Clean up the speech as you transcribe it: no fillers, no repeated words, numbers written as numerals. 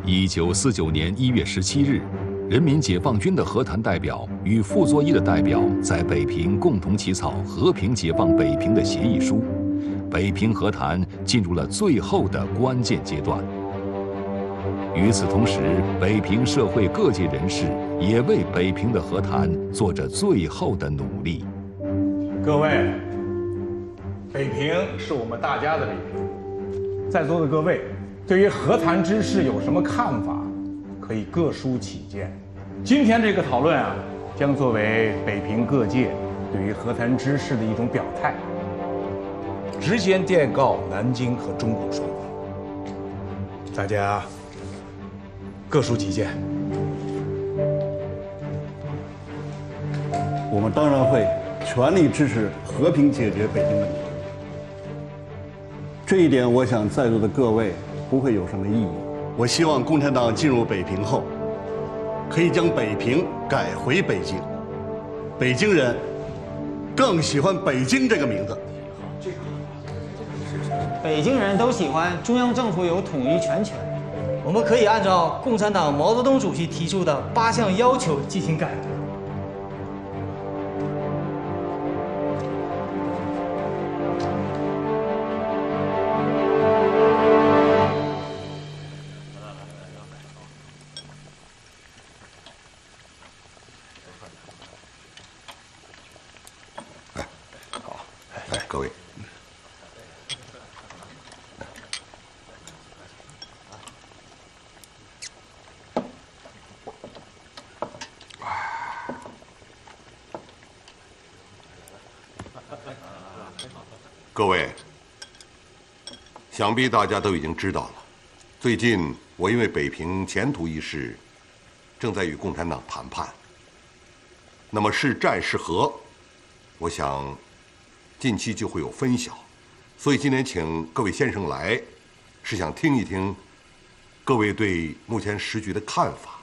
1949年1月17日，人民解放军的和谈代表与傅作义的代表在北平共同起草和平解放北平的协议书，北平和谈进入了最后的关键阶段。与此同时，北平社会各界人士也为北平的和谈做着最后的努力。 各位，北平是我们大家的北平，在座的各位对于和谈之事有什么看法，可以各抒己见。今天这个讨论啊，将作为北平各界对于和谈之事的一种表态，直接电告南京和中国双方，大家各抒己见。 我们当然会全力支持和平解决北京问题。这一点，我想在座的各位不会有什么异议。我希望共产党进入北平后，可以将北平改回北京，北京人更喜欢北京这个名字。 北京人都喜欢中央政府有统一全权。 我们可以按照共产党毛泽东主席提出的8项要求进行改革。 各位，各位，想必大家都已经知道了，最近我因为北平前途一事，正在与共产党谈判。那么是战是和，我想近期就会有分晓，所以今天请各位先生来，是想听一听各位对目前时局的看法。